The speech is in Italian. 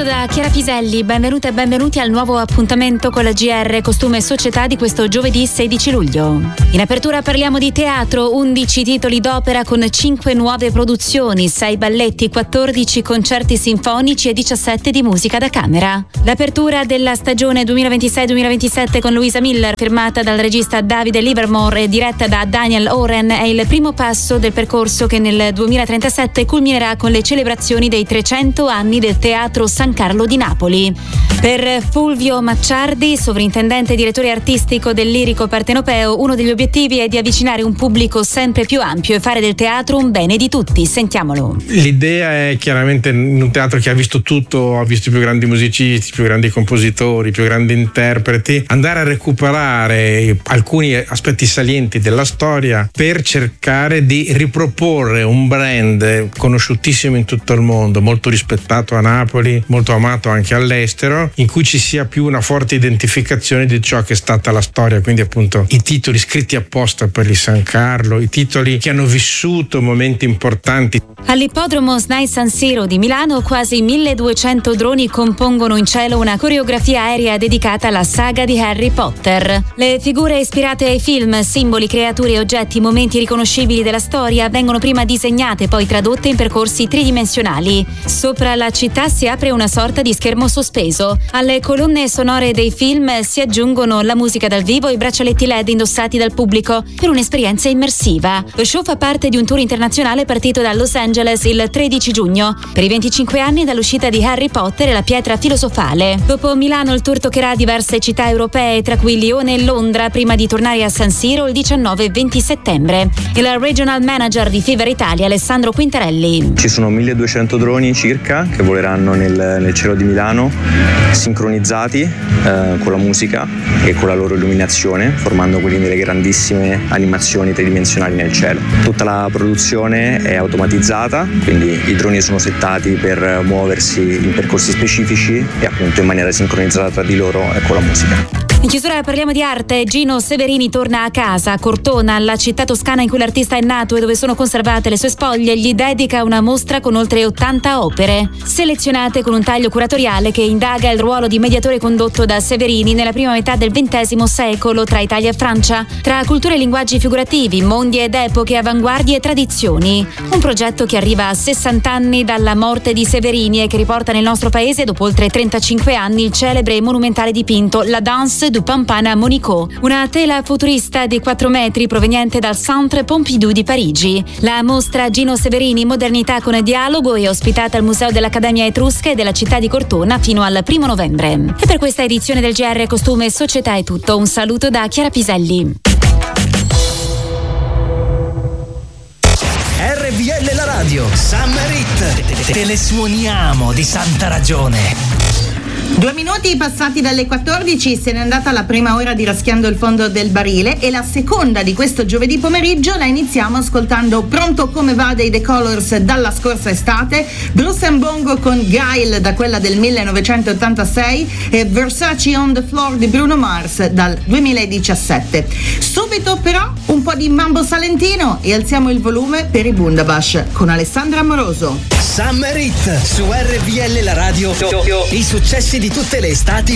da Chiara Piselli, benvenute e benvenuti al nuovo appuntamento con la GR Costume e Società di questo giovedì 16 luglio. In apertura parliamo di teatro, 11 titoli d'opera con 5 nuove produzioni, 6 balletti, 14 concerti sinfonici e 17 di musica da camera. L'apertura della stagione 2026-2027 con Louisa Miller, firmata dal regista Davide Livermore e diretta da Daniel Oren, è il primo passo del percorso che nel 2037 culminerà con le celebrazioni dei 300 anni del Teatro San Carlo di Napoli. Per Fulvio Macciardi, sovrintendente e direttore artistico del Lirico Partenopeo, uno degli obiettivi è di avvicinare un pubblico sempre più ampio e fare del teatro un bene di tutti. Sentiamolo. L'idea è chiaramente in un teatro che ha visto tutto, ha visto i più grandi musicisti, i più grandi compositori, i più grandi interpreti, andare a recuperare alcuni aspetti salienti della storia per cercare di riproporre un brand conosciutissimo in tutto il mondo, molto rispettato a Napoli, molto amato anche all'estero, in cui ci sia più una forte identificazione di ciò che è stata la storia, quindi appunto i titoli scritti apposta per il San Carlo, i titoli che hanno vissuto momenti importanti. All'ippodromo SNAI San Siro di Milano quasi 1200 droni compongono in cielo una coreografia aerea dedicata alla saga di Harry Potter. Le figure ispirate ai film, simboli, creature, oggetti, momenti riconoscibili della storia vengono prima disegnate, poi tradotte in percorsi tridimensionali. Sopra la città si apre una sorta di schermo sospeso. Alle colonne sonore dei film si aggiungono la musica dal vivo e i braccialetti LED indossati dal pubblico per un'esperienza immersiva. Lo show fa parte di un tour internazionale partito da Los Angeles il 13 giugno per i 25 anni dall'uscita di Harry Potter e la pietra filosofale. Dopo Milano il tour toccherà diverse città europee, tra cui Lione e Londra, prima di tornare a San Siro il 19 e 20 settembre. Il regional manager di Fever Italia, Alessandro Quintarelli. Ci sono 1200 droni circa che voleranno nel cielo di Milano, sincronizzati con la musica e con la loro illuminazione, formando quindi delle grandissime animazioni tridimensionali nel cielo. Tutta la produzione è automatizzata, quindi i droni sono settati per muoversi in percorsi specifici e appunto in maniera sincronizzata tra di loro e con la musica. In chiusura parliamo di arte. Gino Severini torna a casa. Cortona, la città toscana in cui l'artista è nato e dove sono conservate le sue spoglie, gli dedica una mostra con oltre 80 opere, selezionate con un taglio curatoriale che indaga il ruolo di mediatore condotto da Severini nella prima metà del XX secolo tra Italia e Francia, tra culture e linguaggi figurativi, mondi ed epoche, avanguardie e tradizioni. Un progetto che arriva a 60 anni dalla morte di Severini e che riporta nel nostro paese, dopo oltre 35 anni, il celebre e monumentale dipinto La Danse du Pampana Monaco, una tela futurista di 4 metri proveniente dal Centre Pompidou di Parigi. La mostra Gino Severini, modernità con dialogo, è ospitata al Museo dell'Accademia Etrusca e della città di Cortona fino al 1 novembre. E per questa edizione del GR Costume e Società è tutto. Un saluto da Chiara Piselli. RVL la radio, Summer Hit, te le suoniamo di santa ragione. 2 minuti passati dalle 14, se n'è andata la prima ora di Raschiando il fondo del barile e la seconda di questo giovedì pomeriggio la iniziamo ascoltando Pronto come va dei The Colors dalla scorsa estate, Bruce Mbongo con Guile da quella del 1986 e Versace on the Floor di Bruno Mars dal 2017. Subito però un po' di mambo salentino e alziamo il volume per i Bundabash con Alessandra Amoroso. Summer Hit su RVL la radio, i successi di tutte le estati